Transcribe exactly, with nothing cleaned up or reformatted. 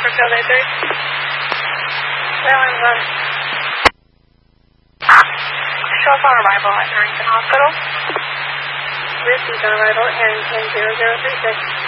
for field eight three. Island one. Show us on arrival at Harrington Hospital. Received on arrival at Harrington zero zero three six.